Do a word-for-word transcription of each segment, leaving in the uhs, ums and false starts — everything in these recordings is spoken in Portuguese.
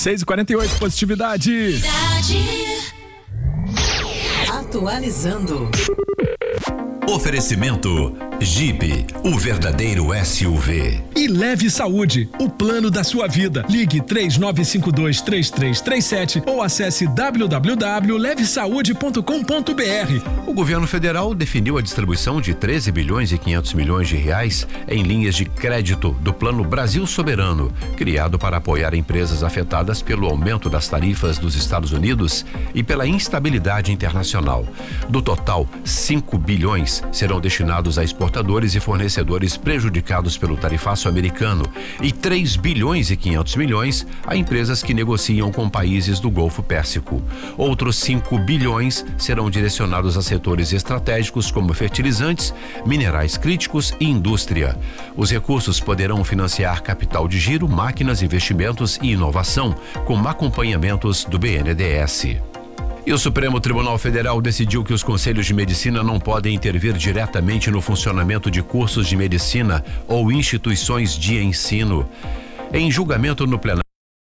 seis e quarenta e oito, positividade. Atualizando. Oferecimento Jeep, o verdadeiro S U V. E Leve Saúde, o plano da sua vida. Ligue três nove cinco dois, três três três sete ou acesse w w w ponto leve saúde ponto com ponto b r. O governo federal definiu a distribuição de treze bilhões e quinhentos milhões de reais em linhas de crédito do Plano Brasil Soberano, criado para apoiar empresas afetadas pelo aumento das tarifas dos Estados Unidos e pela instabilidade internacional. Do total, cinco bilhões serão destinados a exportadores e fornecedores prejudicados pelo tarifaço americano e três bilhões e quinhentos milhões a empresas que negociam com países do Golfo Pérsico. Outros cinco bilhões serão direcionados a setores estratégicos como fertilizantes, minerais críticos e indústria. Os recursos poderão financiar capital de giro, máquinas, investimentos e inovação, com acompanhamentos do B N D E S. E o Supremo Tribunal Federal decidiu que os conselhos de medicina não podem intervir diretamente no funcionamento de cursos de medicina ou instituições de ensino. Em julgamento no plenário,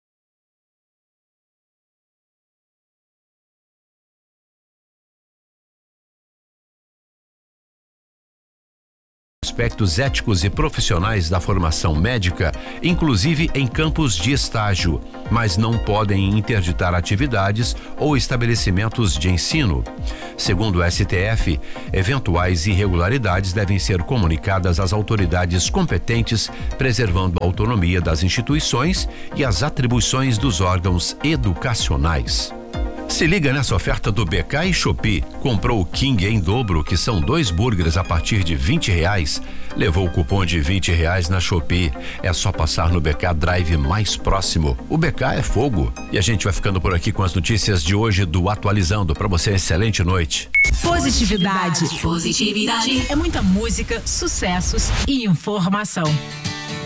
aspectos éticos e profissionais da formação médica, inclusive em campos de estágio, mas não podem interditar atividades ou estabelecimentos de ensino. Segundo o S T F, eventuais irregularidades devem ser comunicadas às autoridades competentes, preservando a autonomia das instituições e as atribuições dos órgãos educacionais. Se liga nessa oferta do B K e Shopee. Comprou o King em dobro, que são dois burgers a partir de vinte reais. Levou o cupom de vinte reais na Shopee. É só passar no B K Drive mais próximo. O B K é fogo. E a gente vai ficando por aqui com as notícias de hoje do Atualizando. Para você, excelente noite. Positividade. Positividade. É muita música, sucessos e informação.